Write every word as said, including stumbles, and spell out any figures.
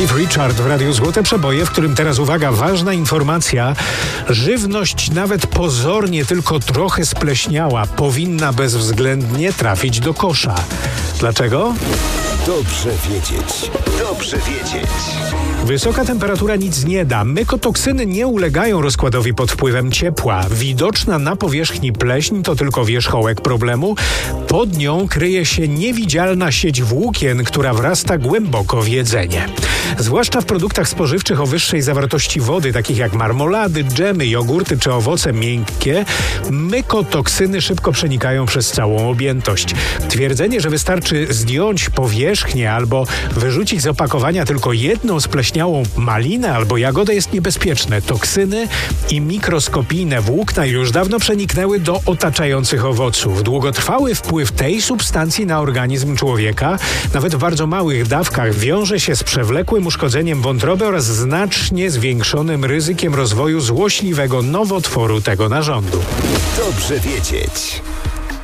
Cliff Richard w Radiu Złote Przeboje, w którym teraz, uwaga, ważna informacja. Żywność nawet pozornie tylko trochę spleśniała powinna bezwzględnie trafić do kosza. Dlaczego? Dobrze wiedzieć. Dobrze wiedzieć. Wysoka temperatura nic nie da. Mykotoksyny nie ulegają rozkładowi pod wpływem ciepła. Widoczna na powierzchni pleśń to tylko wierzchołek problemu. Pod nią kryje się niewidzialna sieć włókien, która wrasta głęboko w jedzenie. Zwłaszcza w produktach spożywczych o wyższej zawartości wody, takich jak marmolady, dżemy, jogurty czy owoce miękkie, mykotoksyny szybko przenikają przez całą objętość. Twierdzenie, że wystarczy zdjąć powierzchnię albo wyrzucić z opakowania tylko jedną spleśniałą malinę albo jagodę jest niebezpieczne. Toksyny i mikroskopijne włókna już dawno przeniknęły do otaczających owoców. Długotrwały wpływ tej substancji na organizm człowieka, nawet w bardzo małych dawkach, wiąże się z przewlekłym uszkodzeniem wątroby oraz znacznie zwiększonym ryzykiem rozwoju złośliwego nowotworu tego narządu. Dobrze wiedzieć.